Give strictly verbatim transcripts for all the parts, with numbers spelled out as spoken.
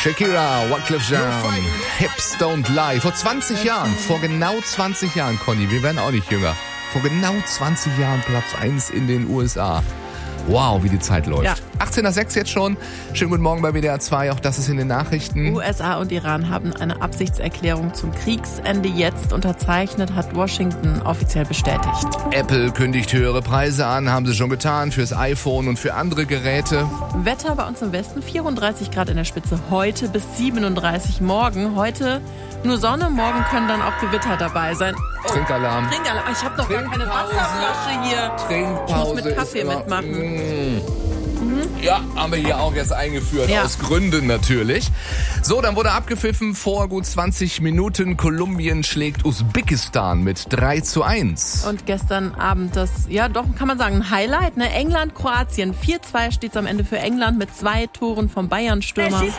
Shakira, Wyclef Jean, Hips Don't Lie. Vor zwanzig Jahren, vor genau zwanzig Jahren, Conny, wir werden auch nicht jünger. Vor genau zwanzig Jahren Platz eins in den U S A. Wow, wie die Zeit läuft. Ja. achtzehn Uhr sechs jetzt schon. Schönen guten Morgen bei W D R zwei. Auch das ist in den Nachrichten. U S A und Iran haben eine Absichtserklärung zum Kriegsende jetzt unterzeichnet, hat Washington offiziell bestätigt. Apple kündigt höhere Preise an, haben sie schon getan fürs iPhone und für andere Geräte. Wetter bei uns im Westen, vierunddreißig Grad in der Spitze heute bis siebenunddreißig morgen. Heute nur Sonne, morgen können dann auch Gewitter dabei sein. Oh, Trinkalarm. Trinkalarm. Ich habe noch gar keine Wasserflasche hier. Trinkpause. Ich muss mit Kaffee immer, mitmachen. Mm. Mhm. Ja, haben wir hier auch jetzt eingeführt, ja. Aus Gründen natürlich. So, dann wurde abgepfiffen vor gut zwanzig Minuten. Kolumbien schlägt Usbekistan mit drei zu eins. Und gestern Abend das, ja doch, kann man sagen, ein Highlight, ne? England, Kroatien. vier zwei steht es am Ende für England mit zwei Toren vom Bayern-Stürmer. eins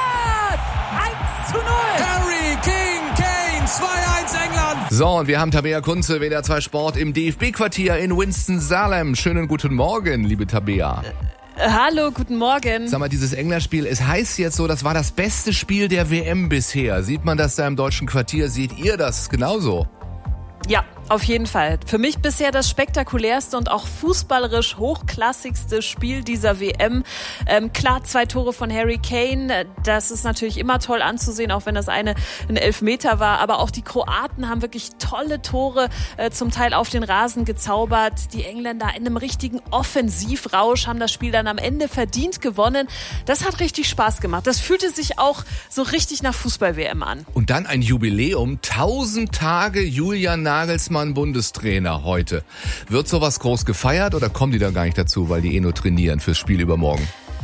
zu null. Harry King Kane, zwei eins England. So, und wir haben Tabea Kunze, W D R zwei Sport im D F B-Quartier in Winston-Salem. Schönen guten Morgen, liebe Tabea. Hallo, guten Morgen. Sag mal, dieses England-Spiel, es heißt jetzt so, das war das beste Spiel der W M bisher. Sieht man das da im deutschen Quartier? Seht ihr das genauso? Ja, auf jeden Fall. Für mich bisher das spektakulärste und auch fußballerisch hochklassigste Spiel dieser W M. Ähm, klar, zwei Tore von Harry Kane, das ist natürlich immer toll anzusehen, auch wenn das eine ein Elfmeter war. Aber auch die Kroaten haben wirklich tolle Tore äh, zum Teil auf den Rasen gezaubert. Die Engländer in einem richtigen Offensivrausch haben das Spiel dann am Ende verdient gewonnen. Das hat richtig Spaß gemacht. Das fühlte sich auch so richtig nach Fußball-W M an. Und dann ein Jubiläum, tausend Tage Julian Nagelsmann Bundestrainer heute. Wird sowas groß gefeiert oder kommen die da gar nicht dazu, weil die eh nur trainieren fürs Spiel übermorgen?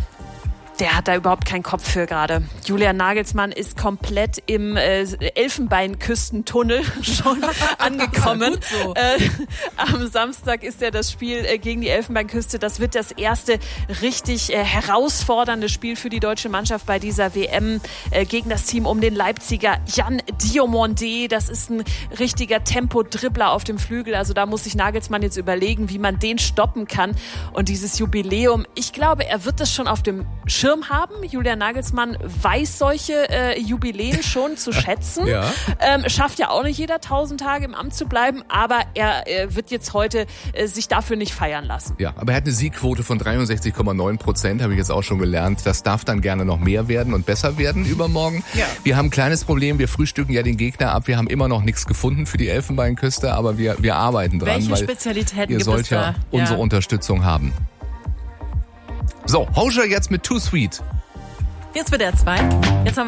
Der hat da überhaupt keinen Kopf für gerade. Julian Nagelsmann ist komplett im äh, Elfenbeinküstentunnel schon angekommen. So. Äh, am Samstag ist ja das Spiel äh, gegen die Elfenbeinküste. Das wird das erste richtig äh, herausfordernde Spiel für die deutsche Mannschaft bei dieser W M äh, gegen das Team um den Leipziger Jan Diomande. Das ist ein richtiger Tempo-Dribbler auf dem Flügel. Also da muss sich Nagelsmann jetzt überlegen, wie man den stoppen kann. Und dieses Jubiläum, ich glaube, er wird das schon auf dem Schirm haben. Julian Nagelsmann weiß solche äh, Jubiläen schon zu schätzen. Ja. Ähm, schafft ja auch nicht jeder tausend Tage im Amt zu bleiben, aber er äh, wird jetzt heute äh, sich dafür nicht feiern lassen. Ja, aber er hat eine Siegquote von dreiundsechzig Komma neun Prozent, habe ich jetzt auch schon gelernt. Das darf dann gerne noch mehr werden und besser werden übermorgen. Ja. Wir haben ein kleines Problem, wir frühstücken ja den Gegner ab. Wir haben immer noch nichts gefunden für die Elfenbeinküste, aber wir, wir arbeiten dran. Welche weil Spezialitäten ihr gibt sollt es da? ja unsere ja. Unterstützung haben. So, Hozier jetzt mit Too Sweet. Jetzt wird er zwei. Jetzt haben